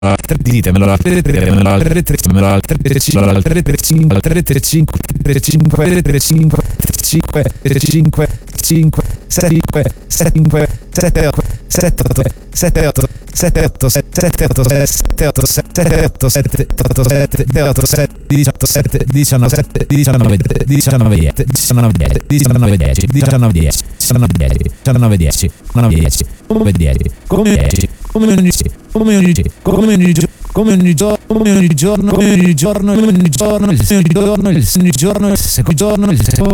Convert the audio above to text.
ditemelo al 334 come ogni giorno, il secondo giorno, il secondo giorno, il secondo